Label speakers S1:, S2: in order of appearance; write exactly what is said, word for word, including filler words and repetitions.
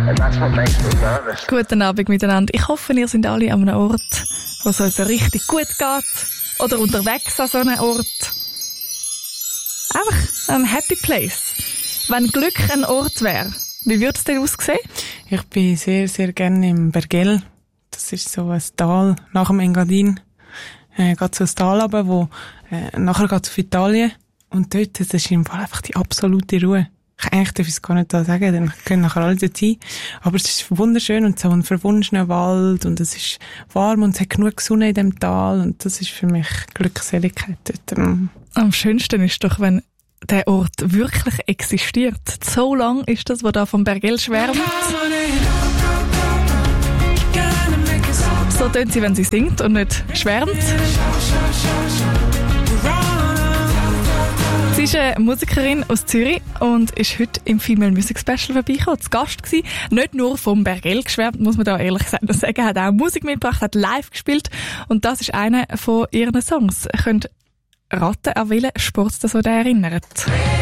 S1: And that's what makes me nervous.
S2: Guten Abend miteinander. Ich hoffe, ihr seid alle an einem Ort, wo es euch so richtig gut geht. Oder unterwegs an so einem Ort. Einfach ein Happy Place. Wenn Glück ein Ort wäre, wie würde es denn aussehen?
S3: Ich bin sehr, sehr gerne im Bergell. Das ist so ein Tal nach dem Engadin. Äh, geht so ein Tal runter, wo, äh, nachher geht es auf Italien. Und dort, das ist im Fall einfach die absolute Ruhe. Ich eigentlich darf ich es gar nicht da sagen, dann können nachher alle dort hin. Aber es ist wunderschön und so ein verwunschener Wald und es ist warm und es hat genug Sonne in dem Tal und das ist für mich Glückseligkeit dort.
S2: Am schönsten ist doch, wenn der Ort wirklich existiert. So lang ist das, was da vom Bergell schwärmt. So tönt sie, wenn sie singt und nicht schwärmt. Sie ist eine Musikerin aus Zürich und ist heute im Female Music Special vorbeigekommen, zu Gast gewesen. Nicht nur vom Bergell geschwärmt, muss man da ehrlich gesagt sagen. Hat auch Musik mitgebracht, hat live gespielt und das ist einer von ihren Songs. Ihr könnt raten, an welchen Sport das so erinnert.